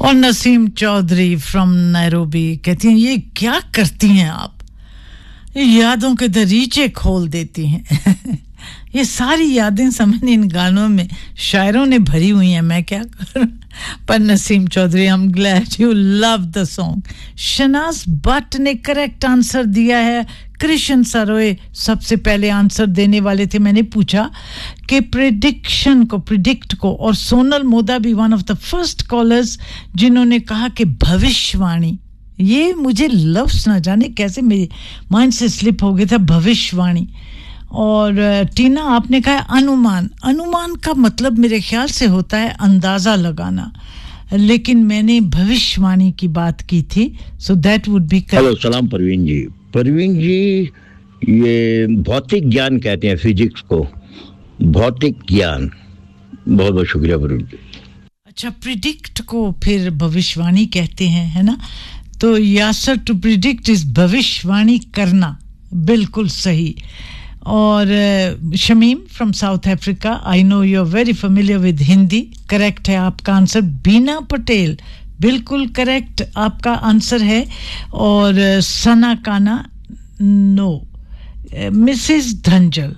और Naseem Chaudhary from Nairobi कहती हैं ये क्या करती हैं आप, यादों के दरीचे खोल देती हैं। ये सारी यादें समझ इन गानों में शायरों ने भरी हुई हैं, मैं क्या करूं। पर Naseem Chaudhary, I am glad you love the song. Shahnaz Bhatt ने करेक्ट आंसर दिया है। कृष्ण सरोए सबसे पहले आंसर देने वाले थे। मैंने पूछा कि प्रिडिक्ट को और सोनल मोदा भी one of the first callers जिन्होंने कहा कि भविष्यवाणी, ये मुझे लफ्ज़ ना जाने कैसे मेरे माइंड से स्लिप हो गया था, भविष्यवाणी। और टीना आपने कहा अनुमान। अनुमान का मतलब मेरे ख्याल से होता है अंदाज़ा लगाना, लेकिन मैंने भविष्यवाणी की बात की थी, so that would be. Hello, सलाम परवीन जी। परवीन जी, ये भौतिक ज्ञान कहते हैं फिजिक्स को, भौतिक ज्ञान। बहुत बहुत शुक्रिया परवीन जी। अच्छा, प्रिडिक्ट को फिर भविष्यवाणी कहते हैं, है ना? तो यासर टू प्रिडिक्ट इज भविष्यवाणी करना, बिल्कुल सही। और Shamim from south Africa, I know you are very familiar with Hindi, correct है आपका आंसर। बीना पटेल, बिल्कुल करेक्ट आपका आंसर है। और सना काना, no. Mrs Dhanjal.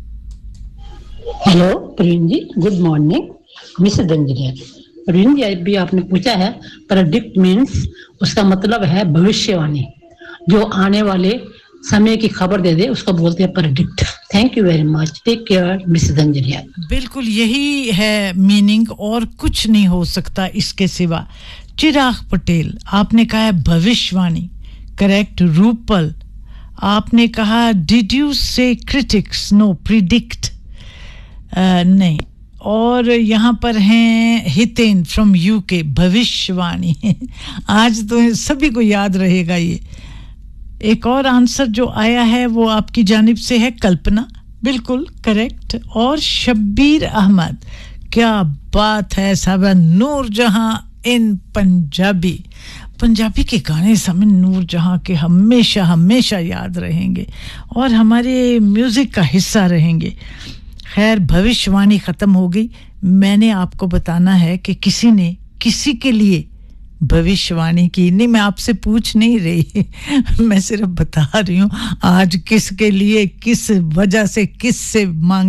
Hello Praveen जी, गुड मॉर्निंग। मिसेस धंजल है। प्रवीण जी, अभी आपने पूछा है प्रेडिक्ट मीन्स, उसका मतलब है भविष्यवाणी, जो आने वाले समय की खबर दे दे, उसको बोलते हैं predict. Thank you very much, take care Mrs धंजलिया। बिल्कुल यही है मीनिंग, और कुछ नहीं हो सकता इसके सिवा। चिराग पटेल, आपने कहा है भविष्यवाणी, करेक्ट। रूपल, आपने कहा डिड यू से क्रिटिक्स, नो प्रिडिक्ट, नहीं। और यहाँ पर हैं हितेन फ्रॉम यूके, भविष्यवाणी। आज तो सभी को याद रहेगा ये। एक और आंसर जो आया है वो आपकी जानिब से है कल्पना, बिल्कुल करेक्ट। और शब्बीर अहमद, क्या बात है साहब। नूर जहां इन पंजाबी, पंजाबी के गाने समय नूर जहां के हमेशा हमेशा याद रहेंगे और हमारे म्यूजिक का हिस्सा रहेंगे। खैर, भविष्यवाणी खत्म हो गई। मैंने आपको बताना है कि किसी ने किसी के लिए भविष्यवाणी की नहीं, मैं आपसे पूछ नहीं रही, मैं सिर्फ बता रही हूँ आज किसके लिए, किस वजह से, किस से मांग